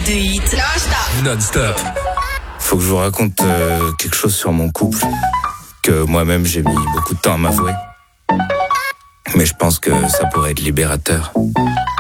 de hits non-stop. Faut que je vous raconte quelque chose sur mon couple que moi-même j'ai mis beaucoup de temps à m'avouer. Mais je pense que ça pourrait être libérateur.